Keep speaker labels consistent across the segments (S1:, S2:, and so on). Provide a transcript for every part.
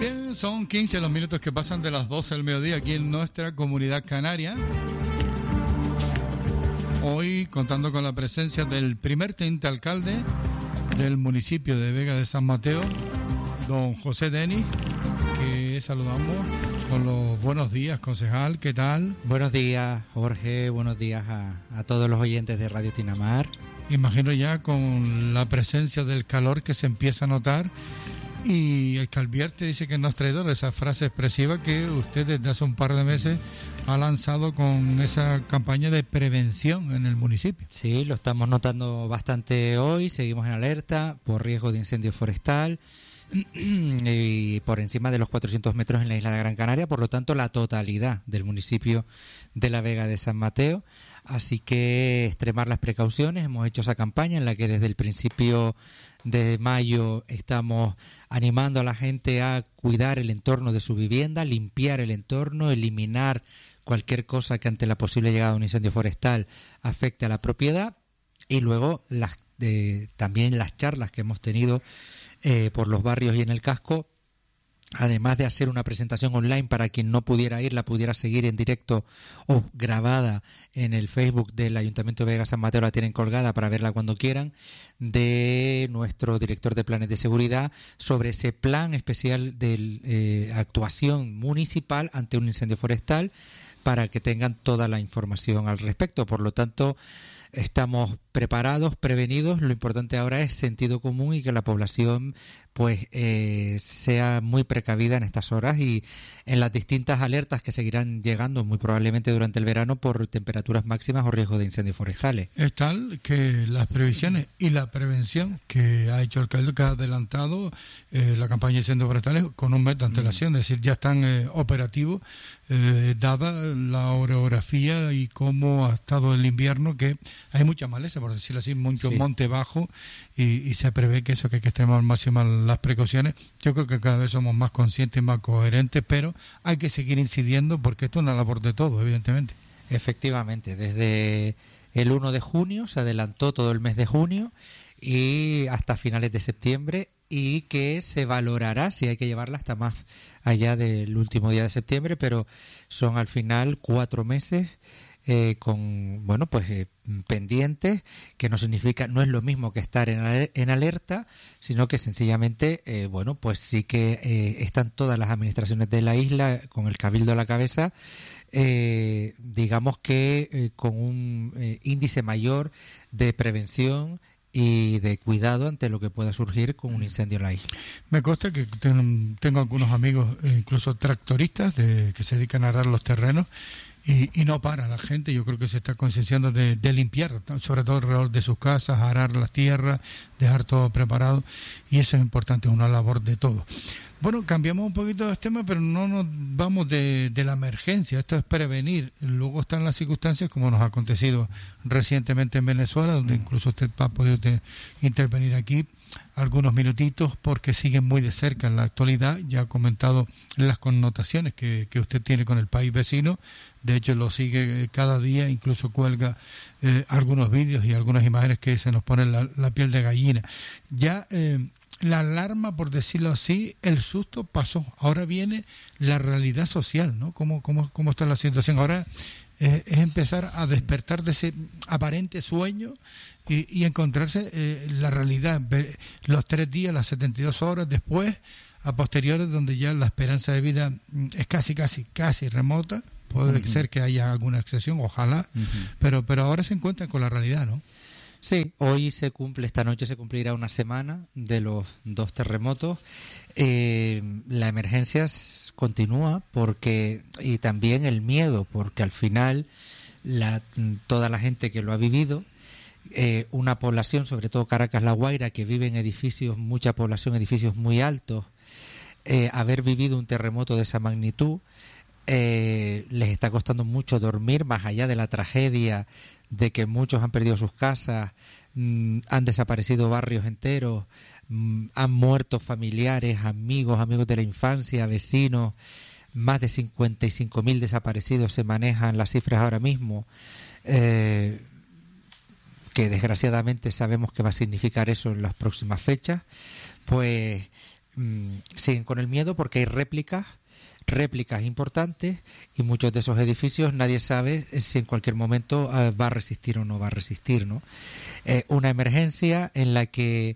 S1: Bien, son 15 los minutos que pasan de las 12 del mediodía aquí en nuestra comunidad canaria. Hoy contando con la presencia del primer teniente alcalde del municipio de Vega de San Mateo, don José Denis, que saludamos con los buenos días, concejal, ¿qué tal?
S2: Buenos días, Jorge, buenos días a todos los oyentes de Radio Tinamar.
S1: Imagino ya con la presencia del calor que se empieza a notar. Y el Calvierte dice que no es traidor, esa frase expresiva que usted desde hace un par de meses ha lanzado con esa campaña de prevención en el municipio.
S2: Sí, lo estamos notando bastante hoy, seguimos en alerta por riesgo de incendio forestal y por encima de los 400 metros en la isla de Gran Canaria, por lo tanto la totalidad del municipio de la Vega de San Mateo. Así que extremar las precauciones. Hemos hecho esa campaña en la que desde el principio de mayo estamos animando a la gente a cuidar el entorno de su vivienda, limpiar el entorno, eliminar cualquier cosa que ante la posible llegada de un incendio forestal afecte a la propiedad. Y luego también las charlas que hemos tenido por los barrios y en el casco, además de hacer una presentación online para quien no pudiera ir, la pudiera seguir en directo o grabada en el Facebook del Ayuntamiento de Vega San Mateo, la tienen colgada para verla cuando quieran, de nuestro director de planes de seguridad sobre ese plan especial de actuación municipal ante un incendio forestal, para que tengan toda la información al respecto. Por lo tanto, estamos preparados, prevenidos. Lo importante ahora es sentido común y que la población pues sea muy precavida en estas horas y en las distintas alertas que seguirán llegando muy probablemente durante el verano por temperaturas máximas o riesgo de incendios forestales.
S1: Es tal que las previsiones y la prevención que ha hecho el alcalde, que ha adelantado la campaña de incendios forestales con un mes de antelación, es decir, ya están operativos, dada la orografía y cómo ha estado el invierno, que hay mucha maleza, por decirlo así, mucho monte bajo, y se prevé que eso, que hay que extremar al máximo las precauciones. Yo creo que cada vez somos más conscientes y más coherentes, pero hay que seguir incidiendo porque esto es una labor de todos, evidentemente.
S2: Efectivamente, desde el 1 de junio se adelantó todo el mes de junio y hasta finales de septiembre, y que se valorará si hay que llevarla hasta más allá del último día de septiembre, pero son al final 4 meses con pendientes, que no significa, no es lo mismo que estar en alerta, sino que sencillamente sí que están todas las administraciones de la isla con el cabildo a la cabeza, digamos que con un índice mayor de prevención y de cuidado ante lo que pueda surgir con un incendio en la isla.
S1: Me consta que tengo algunos amigos, incluso tractoristas, que se dedican a arar los terrenos, y no para la gente. Yo creo que se está concienciando de limpiar, sobre todo alrededor de sus casas, arar las tierras, dejar todo preparado, y eso es importante, es una labor de todos. Bueno, cambiamos un poquito de tema, pero no nos vamos de la emergencia. Esto es prevenir. Luego están las circunstancias, como nos ha acontecido recientemente en Venezuela, donde incluso usted ha podido intervenir aquí algunos minutitos, porque siguen muy de cerca en la actualidad. Ya ha comentado las connotaciones que usted tiene con el país vecino. De hecho, lo sigue cada día, incluso cuelga algunos vídeos y algunas imágenes que se nos ponen la piel de gallina. Ya la alarma, por decirlo así, el susto pasó. Ahora viene la realidad social, ¿no? ¿Cómo está la situación? Ahora es empezar a despertar de ese aparente sueño y encontrarse la realidad. Los 3 días, las 72 horas después, a posteriores, donde ya la esperanza de vida es casi remota. Puede ser que haya alguna excepción, ojalá, pero ahora se encuentra con la realidad, ¿no?
S2: Sí, esta noche se cumplirá una semana de los 2 terremotos. La emergencia continúa y también el miedo, porque al final toda la gente que lo ha vivido, una población, sobre todo Caracas, La Guaira, que vive en edificios muy altos, haber vivido un terremoto de esa magnitud, les está costando mucho dormir, más allá de la tragedia de que muchos han perdido sus casas, han desaparecido barrios enteros, han muerto familiares, amigos de la infancia, vecinos. Más de 55.000 desaparecidos se manejan las cifras ahora mismo, que desgraciadamente sabemos que va a significar eso en las próximas fechas. Pues siguen con el miedo porque hay réplicas importantes, y muchos de esos edificios nadie sabe si en cualquier momento va a resistir o no va a resistir, ¿no? Una emergencia en la que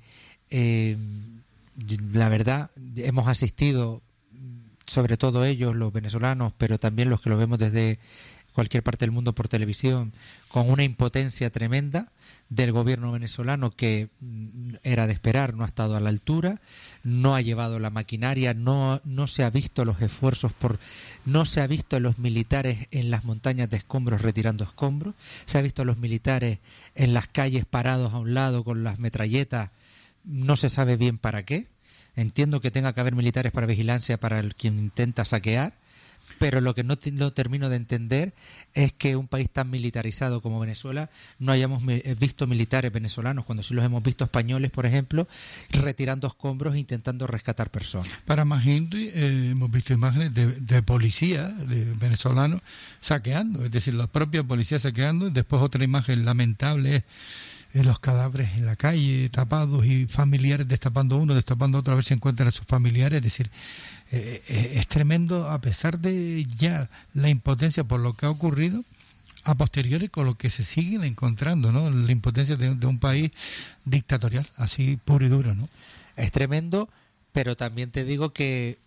S2: la verdad hemos asistido, sobre todo ellos, los venezolanos, pero también los que lo vemos desde cualquier parte del mundo por televisión, con una impotencia tremenda del gobierno venezolano que era de esperar, no ha estado a la altura, no ha llevado la maquinaria, no se ha visto los esfuerzos, no se ha visto a los militares en las montañas de escombros retirando escombros, se ha visto a los militares en las calles parados a un lado con las metralletas, no se sabe bien para qué. Entiendo que tenga que haber militares para vigilancia para el quien intenta saquear, pero lo que no termino de entender es que un país tan militarizado como Venezuela no hayamos visto militares venezolanos, cuando sí los hemos visto españoles, por ejemplo, retirando escombros e intentando rescatar personas.
S1: Para más hemos visto imágenes de policías de venezolanos saqueando, es decir, la propia policía saqueando. Después otra imagen lamentable es los cadáveres en la calle tapados y familiares destapando uno, destapando otro a ver si encuentran a sus familiares. Es decir, es tremendo, a pesar de ya la impotencia por lo que ha ocurrido, a posteriori con lo que se siguen encontrando, ¿no? La impotencia de un país dictatorial, así puro y duro, ¿no?
S2: Es tremendo, pero también te digo que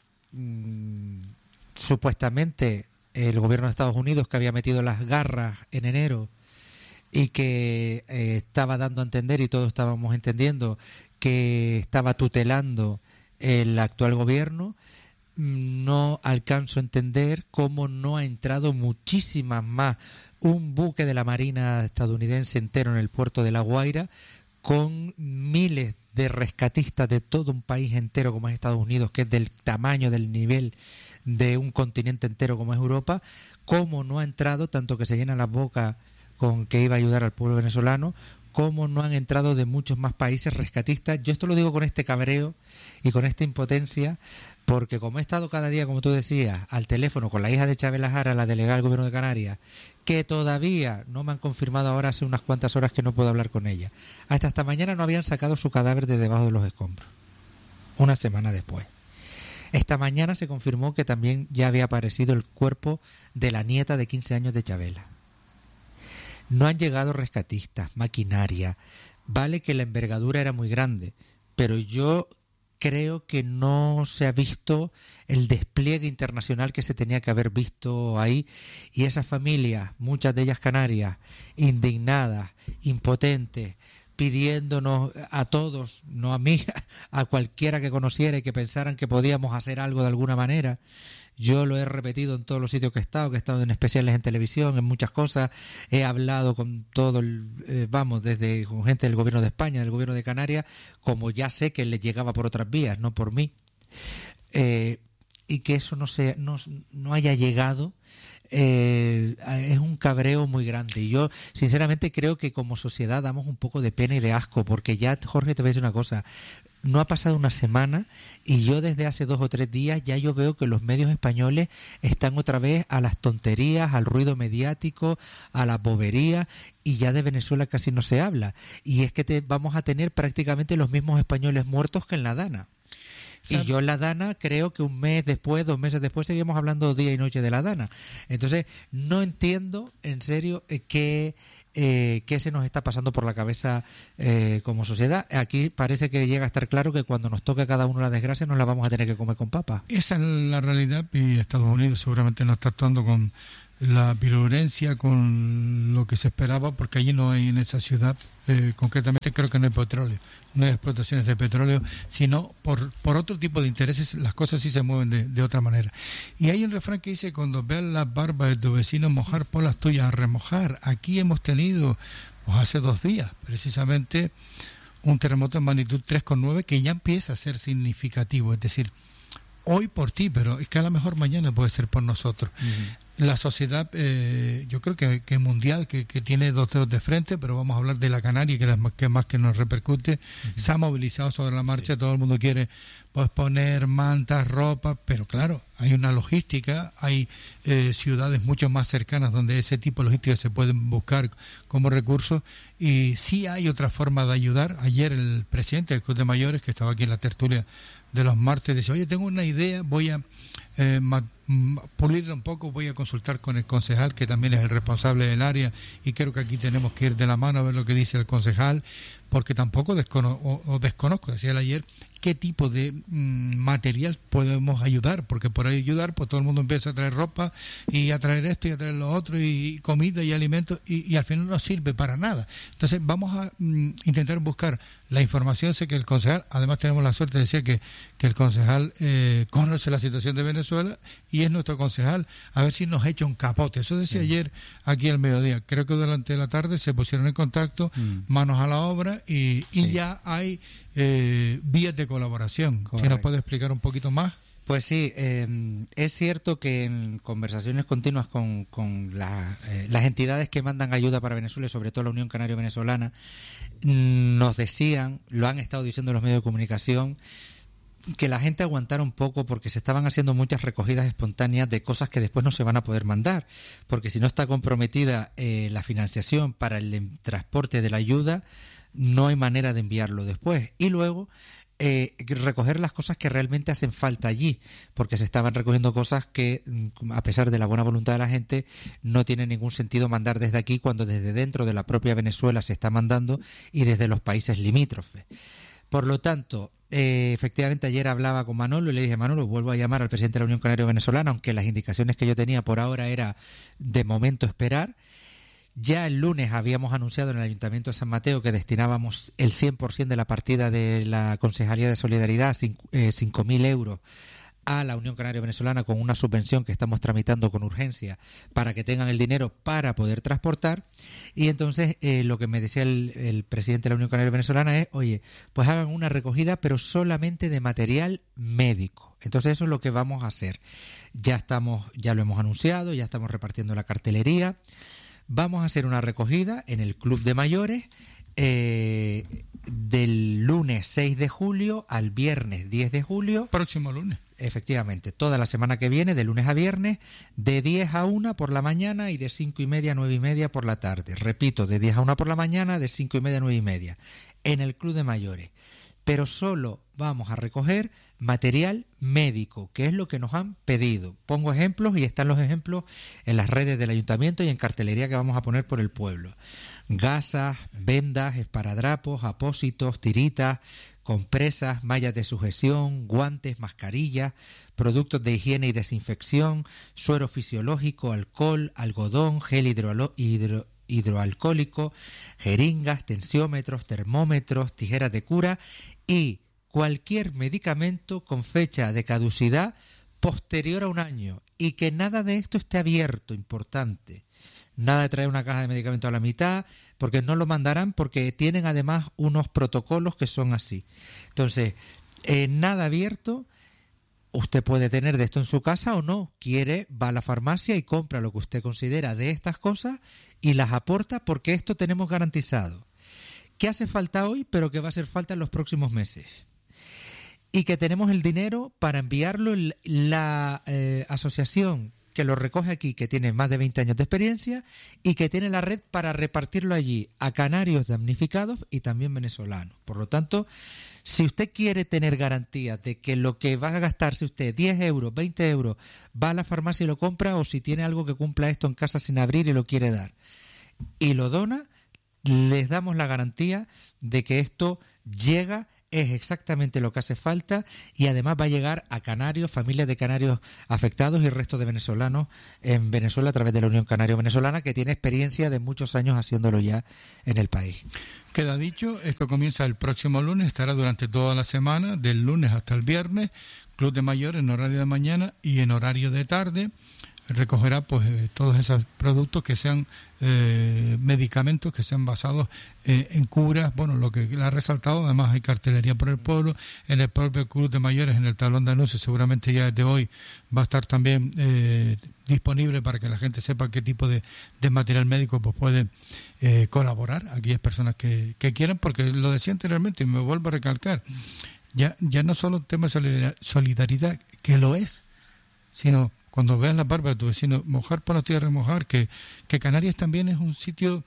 S2: supuestamente el gobierno de Estados Unidos, que había metido las garras en enero y que estaba dando a entender, y todos estábamos entendiendo, que estaba tutelando el actual gobierno, no alcanzo a entender cómo no ha entrado muchísimas más, un buque de la Marina estadounidense entero en el puerto de La Guaira, con miles de rescatistas de todo un país entero como es Estados Unidos, que es del tamaño, del nivel de un continente entero como es Europa. Cómo no ha entrado, tanto que se llena la boca con que iba a ayudar al pueblo venezolano, cómo no han entrado de muchos más países rescatistas. Yo esto lo digo con este cabreo y con esta impotencia, porque como he estado cada día, como tú decías, al teléfono con la hija de Chabela Jara, la delegada del gobierno de Canarias, que todavía no me han confirmado, ahora hace unas cuantas horas que no puedo hablar con ella, hasta esta mañana no habían sacado su cadáver de debajo de los escombros, una semana después. Esta mañana se confirmó que también ya había aparecido el cuerpo de la nieta de 15 años de Chabela. No han llegado rescatistas, maquinaria. Vale que la envergadura era muy grande, pero yo creo que no se ha visto el despliegue internacional que se tenía que haber visto ahí, y esas familias, muchas de ellas canarias, indignadas, impotentes, pidiéndonos a todos, no a mí, a cualquiera que conociera y que pensaran que podíamos hacer algo de alguna manera. Yo lo he repetido en todos los sitios que he estado en especiales en televisión, en muchas cosas, he hablado con todo desde con gente del gobierno de España, del gobierno de Canarias, como ya sé que les llegaba por otras vías, no por mí, y que eso no haya llegado, es un cabreo muy grande. Y yo sinceramente creo que como sociedad damos un poco de pena y de asco, porque ya, Jorge, te voy a decir una cosa. No ha pasado una semana y yo desde hace 2 o 3 días ya yo veo que los medios españoles están otra vez a las tonterías, al ruido mediático, a la bobería, y ya de Venezuela casi no se habla. Y es que vamos a tener prácticamente los mismos españoles muertos que en la Dana. Y yo en la Dana creo que un mes después, 2 meses después, seguimos hablando día y noche de la Dana. Entonces no entiendo en serio qué se nos está pasando por la cabeza como sociedad. Aquí parece que llega a estar claro que cuando nos toque a cada uno la desgracia nos la vamos a tener que comer con papas.
S1: Esa es la realidad, y Estados Unidos seguramente no está actuando con la virulencia, con lo que se esperaba, porque allí no hay, en esa ciudad concretamente creo que no hay petróleo, no hay explotaciones de petróleo, sino por otro tipo de intereses las cosas sí se mueven de otra manera. Y hay un refrán que dice: cuando veas las barbas de tu vecino mojar, pon las tuyas a remojar. Aquí hemos tenido, pues hace 2 días precisamente, un terremoto en magnitud 3,9 que ya empieza a ser significativo, es decir, hoy por ti, pero es que a lo mejor mañana puede ser por nosotros. La sociedad, yo creo que mundial, que tiene 2 dedos de frente, pero vamos a hablar de la Canaria, que es más que nos repercute, se ha movilizado sobre la marcha, todo el mundo quiere poner mantas, ropa, pero claro, hay una logística, hay ciudades mucho más cercanas donde ese tipo de logística se pueden buscar como recursos, y sí hay otra forma de ayudar. Ayer el presidente del Club de Mayores, que estaba aquí en la tertulia de los martes, dice, oye, tengo una idea, voy a pulirla un poco, voy a consultar con el concejal, que también es el responsable del área, y creo que aquí tenemos que ir de la mano a ver lo que dice el concejal, porque tampoco desconozco, decía él ayer, qué tipo de material podemos ayudar, porque por ahí ayudar, pues todo el mundo empieza a traer ropa y a traer esto y a traer lo otro y comida y alimentos y al final no sirve para nada. Entonces vamos a intentar buscar la información. Sé que el concejal, además tenemos la suerte de decir que el concejal conoce la situación de Venezuela y es nuestro concejal, a ver si nos echa un capote. Eso decía ayer aquí al mediodía. Creo que durante la tarde se pusieron en contacto, manos a la obra y ya hay vías de colaboración. Correcto. Si nos puede explicar un poquito más.
S2: Pues sí, es cierto que en conversaciones continuas con las entidades que mandan ayuda para Venezuela, y sobre todo la Unión Canaria Venezolana, nos decían, lo han estado diciendo los medios de comunicación, que la gente aguantara un poco porque se estaban haciendo muchas recogidas espontáneas de cosas que después no se van a poder mandar, porque si no está comprometida la financiación para el transporte de la ayuda, no hay manera de enviarlo después. Y luego recoger las cosas que realmente hacen falta allí, porque se estaban recogiendo cosas que, a pesar de la buena voluntad de la gente, no tiene ningún sentido mandar desde aquí cuando desde dentro de la propia Venezuela se está mandando y desde los países limítrofes. Por lo tanto, efectivamente ayer hablaba con Manolo y le dije, Manolo, vuelvo a llamar al presidente de la Unión Canaria Venezolana, aunque las indicaciones que yo tenía por ahora era de momento esperar. Ya el lunes habíamos anunciado en el Ayuntamiento de San Mateo que destinábamos el 100% de la partida de la Concejalía de Solidaridad, 5.000 euros, a la Unión Canaria Venezolana con una subvención que estamos tramitando con urgencia para que tengan el dinero para poder transportar. Y entonces lo que me decía el presidente de la Unión Canaria Venezolana es, oye, pues hagan una recogida pero solamente de material médico. Entonces eso es lo que vamos a hacer. Ya lo hemos anunciado, ya estamos repartiendo la cartelería. Vamos a hacer una recogida en el Club de Mayores del lunes 6 de julio al viernes 10 de julio.
S1: Próximo lunes.
S2: Efectivamente, toda la semana que viene, de lunes a viernes, de 10 a 1 por la mañana y de 5:30 a 9:30 por la tarde. Repito, de 10 a 1 por la mañana, de 5:30 a 9:30, en el Club de Mayores. Pero solo vamos a recoger material médico, que es lo que nos han pedido. Pongo ejemplos y están los ejemplos en las redes del ayuntamiento y en cartelería que vamos a poner por el pueblo. Gasas, vendas, esparadrapos, apósitos, tiritas, compresas, mallas de sujeción, guantes, mascarillas, productos de higiene y desinfección, suero fisiológico, alcohol, algodón, gel hidroalcohólico, jeringas, tensiómetros, termómetros, tijeras de cura y cualquier medicamento con fecha de caducidad posterior a 1 año, y que nada de esto esté abierto, importante. Nada de traer una caja de medicamentos a la mitad, porque no lo mandarán, porque tienen además unos protocolos que son así. Entonces, nada abierto. Usted puede tener de esto en su casa o no. Quiere, va a la farmacia y compra lo que usted considera de estas cosas y las aporta, porque esto tenemos garantizado. Que hace falta hoy, pero que va a hacer falta en los próximos meses. Y que tenemos el dinero para enviarlo. La asociación que lo recoge aquí, que tiene más de 20 años de experiencia y que tiene la red para repartirlo allí a canarios damnificados y también venezolanos. Por lo tanto, si usted quiere tener garantía de que lo que va a gastarse usted, 10 euros, 20 euros, va a la farmacia y lo compra, o si tiene algo que cumpla esto en casa sin abrir y lo quiere dar y lo dona, les damos la garantía de que esto llega, es exactamente lo que hace falta, y además va a llegar a canarios, familias de canarios afectados y el resto de venezolanos en Venezuela a través de la Unión Canaria Venezolana, que tiene experiencia de muchos años haciéndolo ya en el país.
S1: Queda dicho, esto comienza el próximo lunes, estará durante toda la semana, del lunes hasta el viernes, Club de Mayores en horario de mañana y en horario de tarde. Recogerá pues todos esos productos que sean medicamentos que sean basados en curas. Bueno, lo que le ha resaltado, además hay cartelería por el pueblo, en el propio Club de Mayores, en el tablón de anuncios, seguramente ya desde hoy va a estar también disponible para que la gente sepa qué tipo de material médico pues puede colaborar a aquellas personas que quieran, porque lo decía anteriormente y me vuelvo a recalcar, ya no solo un tema de solidaridad, que lo es, sino cuando veas la barba de tu vecino, mojar por la tierra y mojar, que Canarias también es un sitio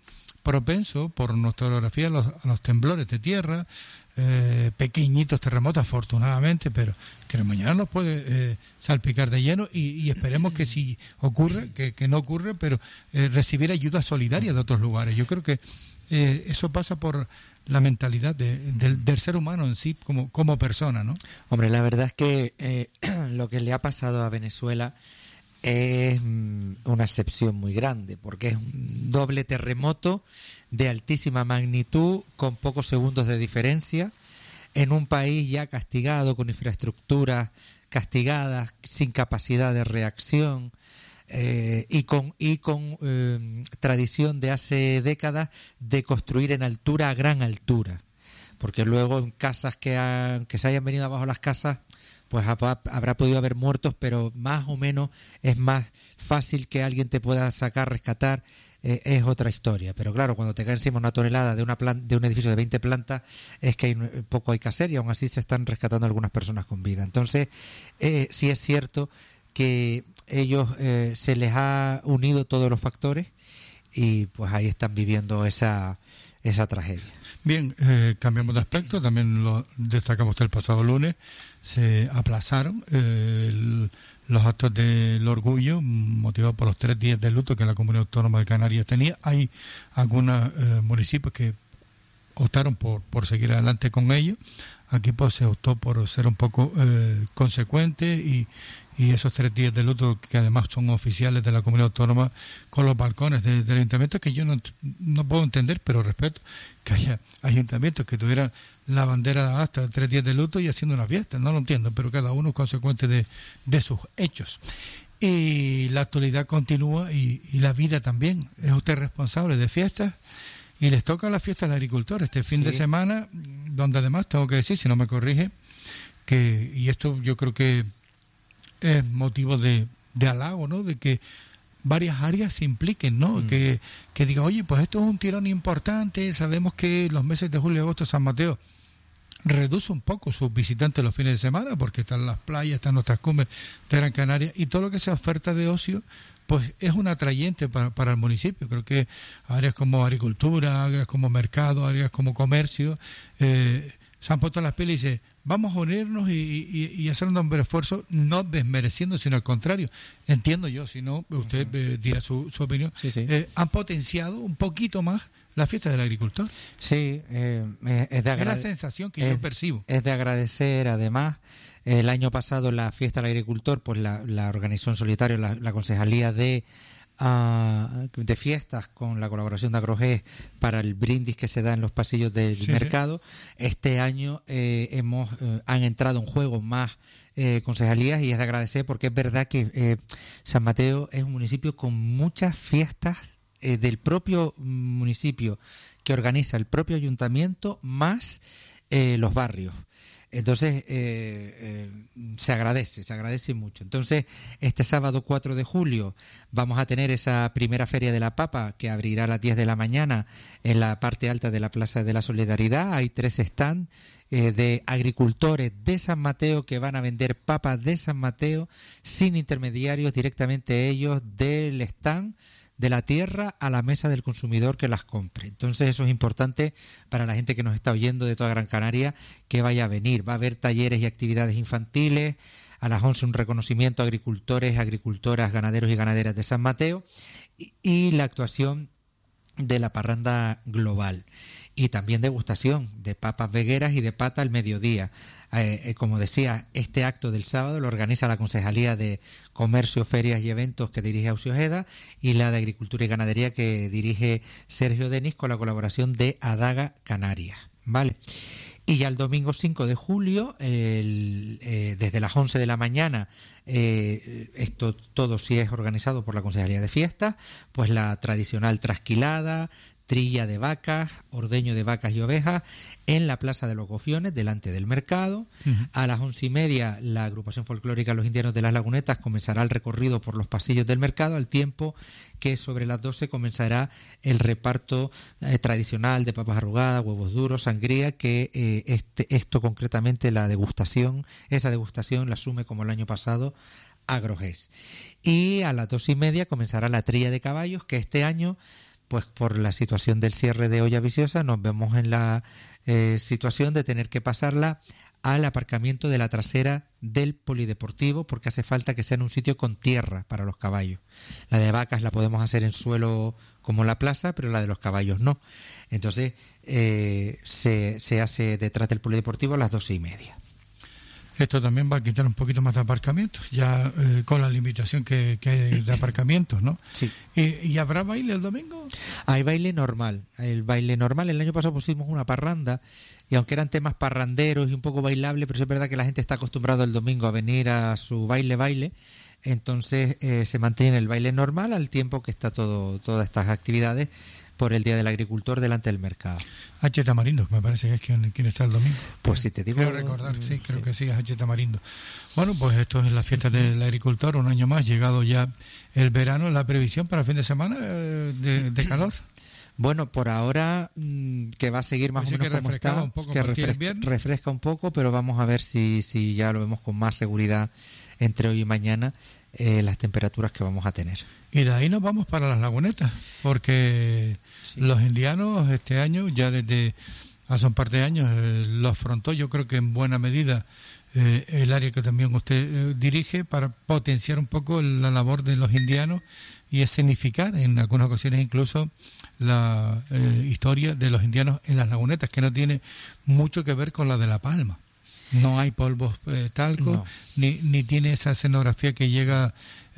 S1: propenso por nuestra orografía a los temblores de tierra, pequeñitos terremotos afortunadamente, pero que mañana nos puede salpicar de lleno y esperemos que si ocurre, que no ocurre, pero recibir ayuda solidaria de otros lugares. Yo creo que eso pasa por la mentalidad del ser humano en sí como persona, ¿no?
S2: Hombre, la verdad es que lo que le ha pasado a Venezuela es una excepción muy grande, porque es un doble terremoto de altísima magnitud con pocos segundos de diferencia en un país ya castigado, con infraestructuras castigadas, sin capacidad de reacción, y con tradición de hace décadas de construir en altura a gran altura, porque luego en casas que se hayan venido abajo las casas, pues habrá podido haber muertos, pero más o menos es más fácil que alguien te pueda sacar, rescatar, es otra historia. Pero claro, cuando te cae encima una tonelada de un edificio de 20 plantas, es que poco hay que hacer, y aún así se están rescatando algunas personas con vida. Entonces, sí es cierto que ellos se les ha unido todos los factores y pues ahí están viviendo esa tragedia.
S1: Bien, cambiamos de aspecto, también lo destacamos el pasado lunes, se aplazaron los actos del orgullo motivados por los 3 días de luto que la Comunidad Autónoma de Canarias tenía. Hay algunos municipios que optaron por seguir adelante con ello. Aquí pues se optó por ser un poco consecuente y esos 3 días de luto, que además son oficiales de la Comunidad Autónoma, con los balcones del ayuntamiento, que yo no puedo entender, pero respeto que haya ayuntamientos que tuvieran la bandera hasta 3 días de luto y haciendo una fiesta. No lo entiendo, pero cada uno es consecuente de sus hechos. Y la actualidad continúa y la vida también. Es usted responsable de fiestas y les toca la fiesta al agricultor este fin de semana, donde además tengo que decir, si no me corrige, y esto yo creo que es motivo de halago, ¿no? De que varias áreas se impliquen, ¿no? Que diga, oye, pues esto es un tirón importante, sabemos que los meses de julio y agosto San Mateo reduce un poco sus visitantes los fines de semana, porque están las playas, están nuestras cumbres de Gran Canaria, y todo lo que sea oferta de ocio, pues es un atrayente para el municipio. Creo que áreas como agricultura, áreas como mercado, áreas como comercio, se han puesto las pilas y dice, vamos a unirnos y hacer un hombre esfuerzo, no desmereciendo, sino al contrario. Entiendo yo, si no, usted dirá su opinión. Sí. Han potenciado un poquito más la fiesta del agricultor.
S2: Sí, es
S1: la sensación que yo percibo.
S2: Es de agradecer, además. El año pasado la fiesta del agricultor, pues la organizó en solitario la Concejalía de fiestas, con la colaboración de Agrogés, para el brindis que se da en los pasillos del mercado. Este año han entrado en juego más concejalías, y es de agradecer, porque es verdad que San Mateo es un municipio con muchas fiestas del propio municipio que organiza el propio ayuntamiento, más los barrios. Entonces se agradece mucho. Entonces, este sábado 4 de julio vamos a tener esa primera Feria de la Papa, que abrirá a las 10 de la mañana en la parte alta de la Plaza de la Solidaridad. Hay 3 stands de agricultores de San Mateo que van a vender papas de San Mateo sin intermediarios, directamente ellos del stand, de la tierra a la mesa del consumidor que las compre. Entonces eso es importante para la gente que nos está oyendo de toda Gran Canaria, que vaya a venir. Va a haber talleres y actividades infantiles. A las 11 un reconocimiento a agricultores, agricultoras, ganaderos y ganaderas de San Mateo, y la actuación de la parranda global. Y también degustación de papas vegueras y de pata al mediodía. Como decía, este acto del sábado lo organiza la Concejalía de Comercio, Ferias y Eventos, que dirige Auxio Ojeda, y la de Agricultura y Ganadería, que dirige Sergio Denis, con la colaboración de Adaga Canarias. ¿Vale? Y ya el domingo 5 de julio, desde las 11 de la mañana, esto todo sí es organizado por la Concejalía de Fiestas, pues la tradicional trasquilada, trilla de vacas, ordeño de vacas y ovejas en la Plaza de los Gofiones, delante del mercado. A las 11:30 la agrupación folclórica Los Indianos de las Lagunetas comenzará el recorrido por los pasillos del mercado, al tiempo que sobre las 12 comenzará el reparto tradicional de papas arrugadas, huevos duros, sangría, que esto concretamente, esa degustación la asume, como el año pasado, Agrogés. Y a las 2:30 comenzará la trilla de caballos, que este año pues por la situación del cierre de Olla Viciosa nos vemos en la situación de tener que pasarla al aparcamiento de la trasera del polideportivo, porque hace falta que sea en un sitio con tierra para los caballos. La de vacas la podemos hacer en suelo como la plaza, pero la de los caballos no. Entonces se hace detrás del polideportivo a las 12:30.
S1: Esto también va a quitar un poquito más de aparcamientos, ya con la limitación que hay de aparcamientos, ¿no?
S2: Sí.
S1: ¿Y habrá baile el domingo?
S2: Hay baile normal. El baile normal, el año pasado pusimos una parranda, y aunque eran temas parranderos y un poco bailable, pero es verdad que la gente está acostumbrada el domingo a venir a su baile, entonces se mantiene el baile normal al tiempo que está todas estas actividades por el Día del Agricultor delante del mercado.
S1: H. Tamarindo, que me parece que es quien está el domingo.
S2: Pues si te digo...
S1: Creo recordar, sí, creo que sí, es H. Tamarindo. Bueno, pues esto es la fiesta del agricultor, un año más, llegado ya el verano, la previsión para el fin de semana de calor.
S2: Bueno, por ahora que va a seguir más o menos como está, que refresca un poco, pero vamos a ver si ya lo vemos con más seguridad entre hoy y mañana, las temperaturas que vamos a tener.
S1: Y de ahí nos vamos para las lagunetas, porque los indianos este año, ya desde hace un par de años, lo afrontó, yo creo que en buena medida, el área que también usted dirige, para potenciar un poco la labor de los indianos y escenificar en algunas ocasiones incluso la historia de los indianos en las lagunetas, que no tiene mucho que ver con la de La Palma. No hay polvos talco, no. ni tiene esa escenografía que llega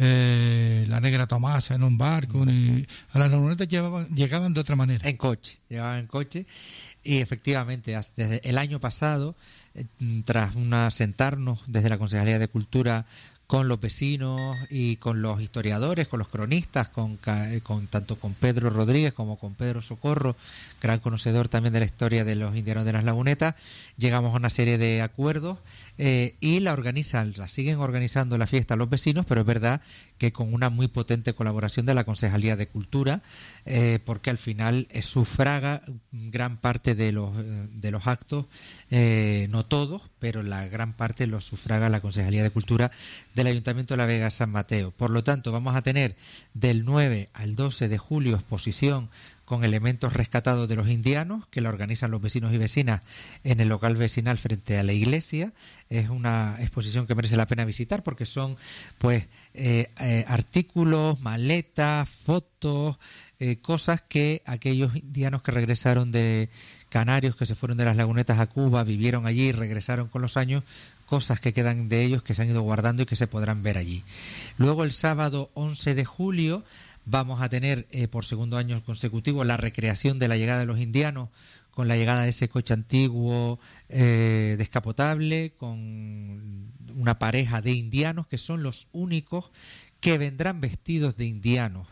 S1: la Negra Tomasa en un barco. A las lagunetas llegaban de otra manera.
S2: Llegaban en coche. Y efectivamente, desde el año pasado, tras sentarnos desde la Concejalía de Cultura con los vecinos y con los historiadores, con los cronistas, tanto con Pedro Rodríguez como con Pedro Socorro, gran conocedor también de la historia de los indianos de las lagunetas, llegamos a una serie de acuerdos y la siguen organizando la fiesta los vecinos, pero es verdad que con una muy potente colaboración de la Concejalía de Cultura, porque al final sufraga gran parte de los actos, no todos, pero la gran parte los sufraga la Concejalía de Cultura del Ayuntamiento de La Vega San Mateo. Por lo tanto, vamos a tener del 9 al 12 de julio exposición con elementos rescatados de los indianos, que la organizan los vecinos y vecinas en el local vecinal frente a la iglesia. Es una exposición que merece la pena visitar porque son pues artículos, maletas, fotos, cosas que aquellos indianos que regresaron de canarios, que se fueron de las lagunetas a Cuba, vivieron allí y regresaron con los años, cosas que quedan de ellos que se han ido guardando y que se podrán ver allí. Luego el sábado 11 de julio vamos a tener por segundo año consecutivo la recreación de la llegada de los indianos, con la llegada de ese coche antiguo descapotable, con una pareja de indianos que son los únicos que vendrán vestidos de indianos.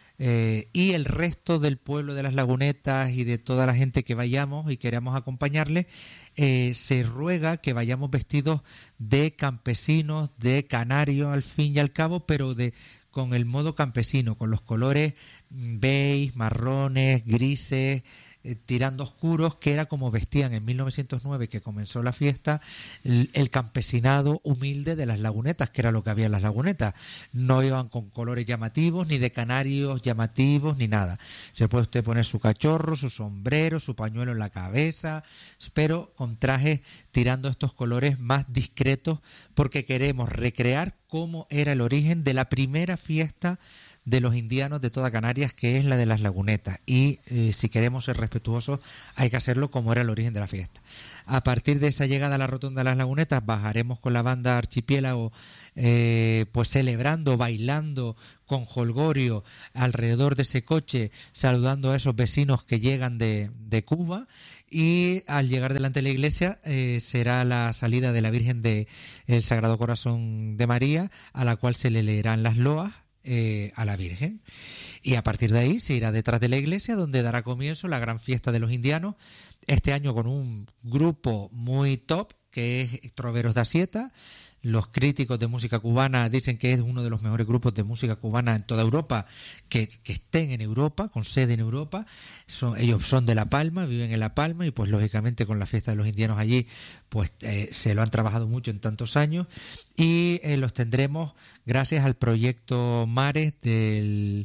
S2: Y el resto del pueblo de las lagunetas y de toda la gente que vayamos y queramos acompañarles, se ruega que vayamos vestidos de campesinos, de canarios al fin y al cabo, pero con el modo campesino, con los colores beige, marrones, grises, tirando oscuros, que era como vestían en 1909, que comenzó la fiesta, el campesinado humilde de las lagunetas, que era lo que había en las lagunetas. No iban con colores llamativos, ni de canarios llamativos, ni nada. Se puede usted poner su cachorro, su sombrero, su pañuelo en la cabeza, pero con trajes tirando estos colores más discretos, porque queremos recrear cómo era el origen de la primera fiesta de los indianos de toda Canarias, que es la de las lagunetas, y si queremos ser respetuosos hay que hacerlo como era el origen de la fiesta. A partir de esa llegada a la rotonda de las lagunetas bajaremos con la banda Archipiélago, pues celebrando, bailando con jolgorio alrededor de ese coche, saludando a esos vecinos que llegan de Cuba, y al llegar delante de la iglesia será la salida de la Virgen del Sagrado Corazón de María, a la cual se le leerán las loas a la Virgen, y a partir de ahí se irá detrás de la iglesia, donde dará comienzo la gran fiesta de los indianos, este año con un grupo muy top que es Troveros da Sieta. Los críticos de música cubana dicen que es uno de los mejores grupos de música cubana en toda Europa, que estén en Europa, con sede en Europa. Ellos son de La Palma, viven en La Palma, y pues lógicamente con la fiesta de los indianos allí pues se lo han trabajado mucho en tantos años, y los tendremos gracias al proyecto Mares del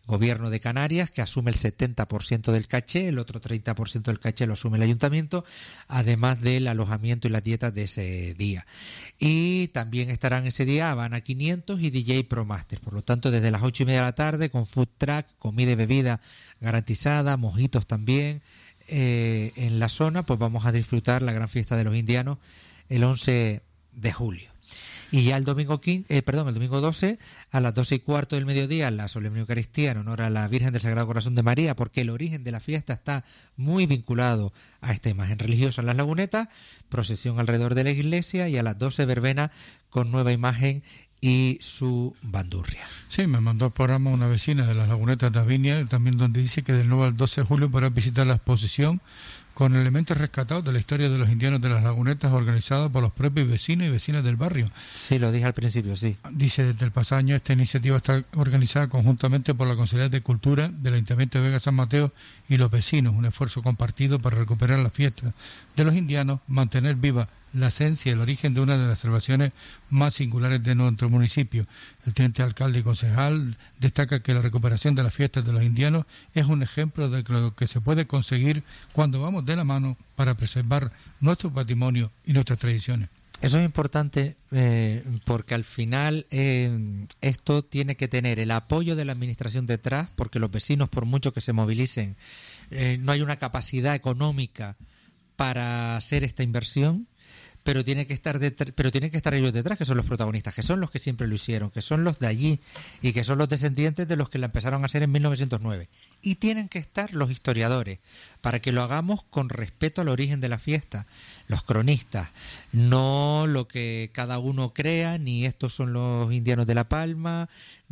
S2: Gobierno de Canarias, que asume el 70% del caché, el otro 30% del caché lo asume el ayuntamiento, además del alojamiento y las dietas de ese día. Y también estarán ese día Habana 500 y DJ ProMaster. Por lo tanto, desde las 8:30 de la tarde, con food truck, comida y bebida garantizada, mojitos también, en la zona, pues vamos a disfrutar la gran fiesta de los indianos el 11 de julio. Y ya el domingo 12, a las 12:15 del mediodía, la solemne Eucaristía en honor a la Virgen del Sagrado Corazón de María, porque el origen de la fiesta está muy vinculado a esta imagen religiosa en las Lagunetas, procesión alrededor de la iglesia, y a las 12 verbena con nueva imagen y su bandurria.
S1: Sí, me mandó al programa una vecina de las Lagunetas de Avinia, también donde dice que del 9 al 12 de julio podrá visitar la exposición con elementos rescatados de la historia de los indianos de las Lagunetas, organizado por los propios vecinos y vecinas del barrio.
S2: Sí, lo dije al principio, sí.
S1: Dice, desde el pasado año esta iniciativa está organizada conjuntamente por la Consejería de Cultura del Ayuntamiento de Vega San Mateo y los vecinos, un esfuerzo compartido para recuperar la fiesta de los indianos, mantener viva la esencia y el origen de una de las celebraciones más singulares de nuestro municipio. El teniente alcalde y concejal destaca que la recuperación de las fiestas de los indianos es un ejemplo de lo que se puede conseguir cuando vamos de la mano para preservar nuestro patrimonio y nuestras tradiciones.
S2: Eso es importante porque al final esto tiene que tener el apoyo de la administración detrás, porque los vecinos, por mucho que se movilicen, no hay una capacidad económica para hacer esta inversión. Pero tienen que estar ellos detrás, que son los protagonistas, que son los que siempre lo hicieron, que son los de allí y que son los descendientes de los que la empezaron a hacer en 1909. Y tienen que estar los historiadores, para que lo hagamos con respeto al origen de la fiesta, los cronistas, no lo que cada uno crea, ni estos son los indianos de La Palma,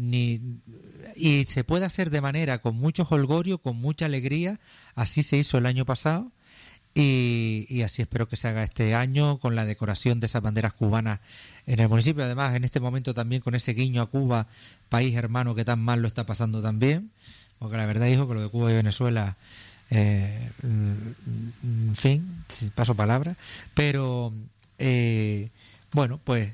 S2: y se puede hacer de manera con mucho jolgorio, con mucha alegría. Así se hizo el año pasado. Y así espero que se haga este año, con la decoración de esas banderas cubanas en el municipio. Además, en este momento también con ese guiño a Cuba, país hermano que tan mal lo está pasando también. Porque la verdad, hijo, que lo de Cuba y Venezuela, en fin, paso palabra. Pero bueno, pues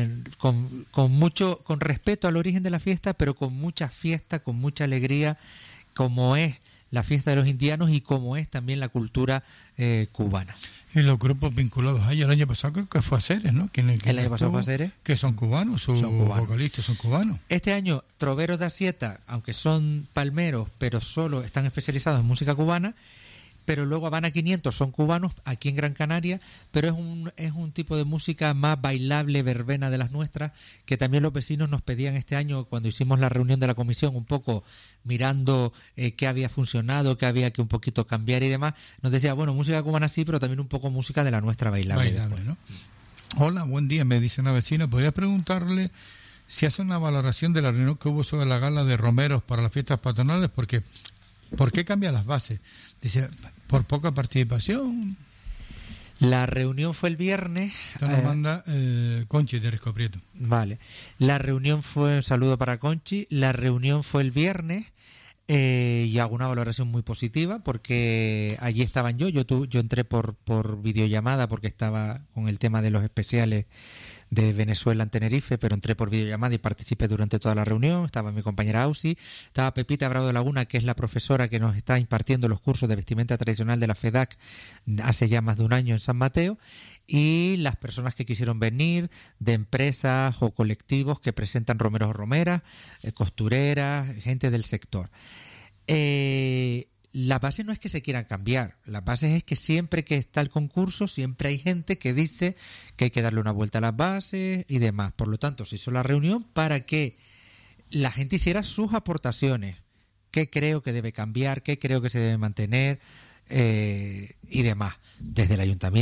S2: con respeto al origen de la fiesta, pero con mucha fiesta, con mucha alegría, como es la fiesta de los indianos y como es también la cultura cubana.
S1: Y los grupos vinculados a ella, el año pasado creo que fue a Ceres, ¿no?
S2: El año pasado fue a Ceres.
S1: Que son cubanos, sus vocalistas son cubanos.
S2: Este año, Troveros de Asieta, aunque son palmeros, pero solo están especializados en música cubana. Pero luego Habana 500 son cubanos, aquí en Gran Canaria, pero es un tipo de música más bailable, verbena de las nuestras, que también los vecinos nos pedían este año cuando hicimos la reunión de la comisión, un poco mirando qué había funcionado, qué había que un poquito cambiar y demás. Nos decía, bueno, música cubana sí, pero también un poco música de la nuestra bailable,
S1: ¿no? Hola, buen día, me dice una vecina, ¿podría preguntarle si hace una valoración de la reunión que hubo sobre la gala de romeros para las fiestas patronales? Porque ¿por qué cambia las bases? Dice, por poca participación.
S2: La reunión fue el viernes.
S1: Esto nos manda Conchi de Risco Prieto.
S2: Vale. La reunión fue, un saludo para Conchi. La reunión fue el viernes y hago una valoración muy positiva porque allí estaban yo entré por videollamada porque estaba con el tema de los especiales de Venezuela en Tenerife, pero entré por videollamada y participé durante toda la reunión. Estaba mi compañera Ausi, estaba Pepita Bravo de Laguna, que es la profesora que nos está impartiendo los cursos de vestimenta tradicional de la FEDAC hace ya más de un año en San Mateo, y las personas que quisieron venir de empresas o colectivos que presentan romeros o romeras, costureras, gente del sector. La base no es que se quieran cambiar, la base es que siempre que está el concurso siempre hay gente que dice que hay que darle una vuelta a las bases y demás. Por lo tanto, se hizo la reunión para que la gente hiciera sus aportaciones, qué creo que debe cambiar, qué creo que se debe mantener y demás, desde el ayuntamiento.